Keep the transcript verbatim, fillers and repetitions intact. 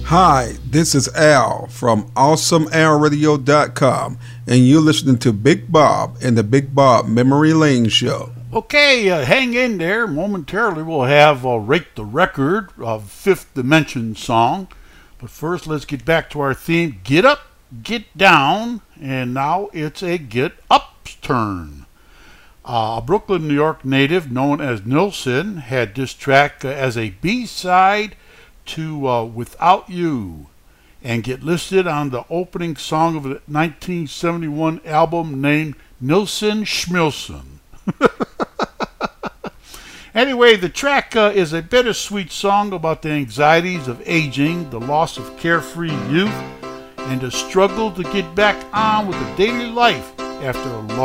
Hi, this is Al from awesome al radio dot com, and you're listening to Big Bob and the Big Bob Memory Lane Show. Okay, uh, hang in there. Momentarily, we'll have uh, Rate the Record of Fifth Dimension song. But first, let's get back to our theme, Get Up, Get Down, and now it's a Get Up's turn. Uh, a Brooklyn, New York native known as Nilsson had this track uh, as a B-side to uh, Without You, and get listed on the opening song of the nineteen seventy-one album named Nilsson Schmilsson. Anyway, the track uh, is a bittersweet song about the anxieties of aging, the loss of carefree youth, and the struggle to get back on with the daily life after a long